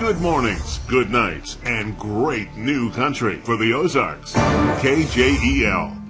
Good mornings, good nights, and great new country for the Ozarks. KJEL.